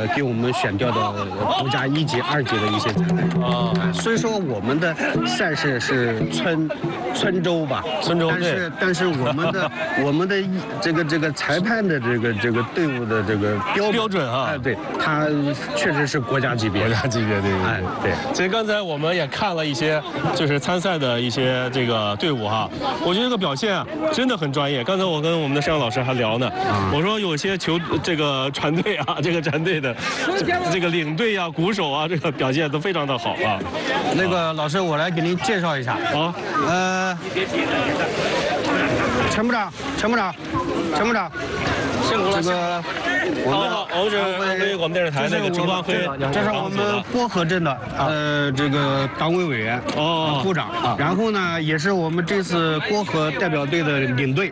给我们选调的国家1级、2级的一些裁判。所以说我们的赛事是村州吧， 村州但是我们的这个裁判的这个队伍的这个标准啊，对，它确实是国家级别，对。 其实刚才我们也看了一些就是参赛的一些这个队伍哈，我觉得这个表现啊真的很专业。刚才我跟我们的摄像老师还聊呢，我说有些这个船队啊，这个战队的这个领队啊、鼓手啊，这个表现都非常的好啊。 那个老师，我来给您介绍一下啊，陈部长，这个我们电视台那个陈光辉， 这是我们波河镇的这个党委委员部长，然后呢也是我们这次波河代表队的领队。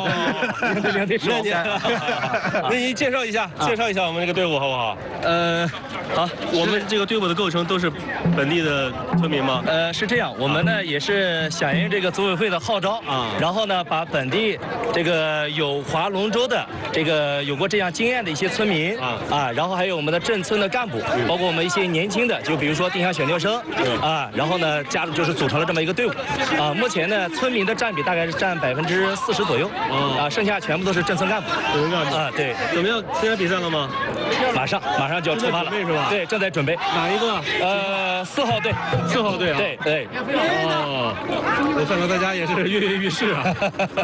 那您介绍一下我们这个队伍好不好？好，我们这个队伍的构成都是本地的村民吗？ 是这样，我们呢也是响应这个组委会的号召啊，然后呢把本地这个有划龙舟的这个有过这样经验的一些村民然后还有我们的镇村的干部，包括我们一些年轻的，就比如说定向选调生然后呢就是组成了这么一个队伍目前呢村民的占比大概是占40%左右剩下全部都是镇村干部对。 怎么样？参加比赛了吗？ 马上就要出发了， 是吧？ 对，正在准备。 哪一个 ？4号队 ，4号队啊。 对。 我看到大家也是跃跃欲试啊。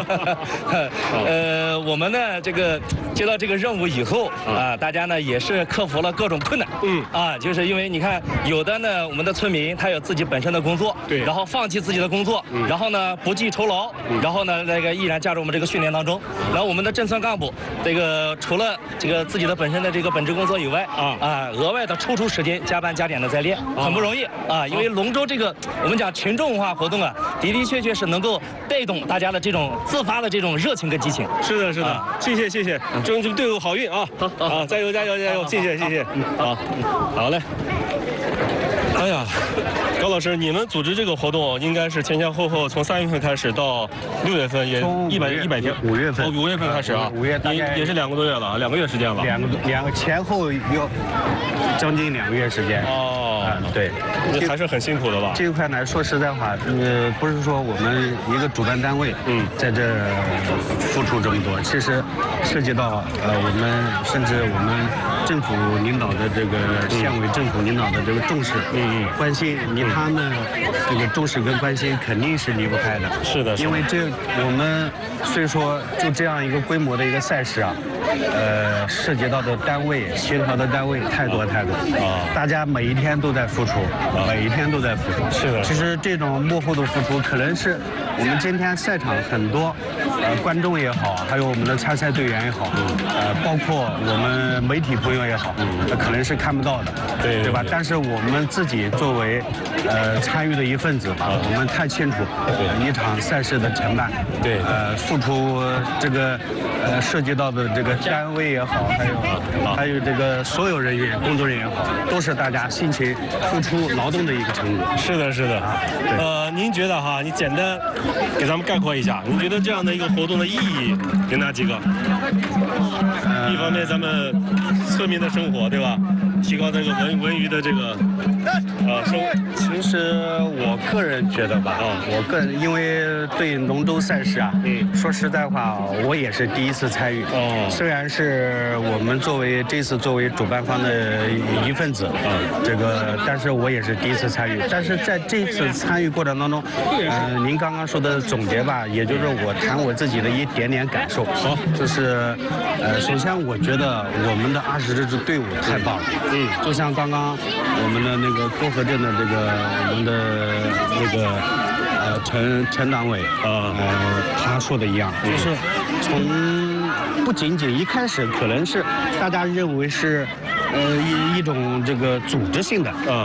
我们呢这个接到这个任务以后大家呢也是克服了各种困难。就是因为你看，有的呢我们的村民他有自己本身的工作， 对， 然后放弃自己的工作，然后呢不计酬劳，然后呢那个毅然加入我们这个训练当中。然后我们的镇村干部这个除了这个自己的本身的这个本职工作以外额外的抽出时间加班加点的在练，很不容易因为龙舟这个我们讲群众文化活动的确是能够带动大家的这种自发的这种热情跟激情。 是的，谢谢，祝这个队伍好运啊！好，加油，谢谢，好嘞。哎呀，高老师，你们组织这个活动应该是前后从3月份开始到6月份，也100天 ，5月份 ，5月份开始啊，5月大概也是2个多月了，2个月时间了 ，2个前后有将近2个月时间。对， 这还是很辛苦的吧？ 这一块呢，说实在话，不是说我们一个主办单位在这付出这么多，其实涉及到我们甚至我们政府领导的这个县委政府领导的这个重视，关心，他们这个重视跟关心肯定是离不开的。 是的， 因为我们所以说就这样一个规模的一个赛事啊，涉及到的单位、协调的单位太多大家每一天都在付出， 是的。 其实这种幕后的付出，可能是我们今天赛场很多观众也好，还有我们的参赛队员也好，包括我们媒体朋友也好，可能是看不到的，对吧？但是我们自己作为参与的一份子吧，我们太清楚一场赛事的承办，付出这个涉及到的这个单位也好，还有这个所有人员、工作人员也好，都是大家辛勤付出劳动的一个成果。 是的。您觉得哈，你简单给咱们概括一下，您觉得这样的一个活动的意义有哪几个？一方面咱们村民的生活，对吧？提高这个文娱的这个生活。 其实我个人觉得吧，因为对龙舟赛事啊，说实在话，我也是第一次参与。虽然是我们这次作为主办方的一份子，但是我也是第一次参与。但是在这次参与过程当中，您刚刚说的总结吧，也就是我谈我自己的一点点感受。好，就是首先我觉得我们的20支队伍太棒了。就像刚刚我们的那个波河镇的我们的那个陈党委他说的一样，就是不仅仅一开始可能是大家认为是一种这个组织性的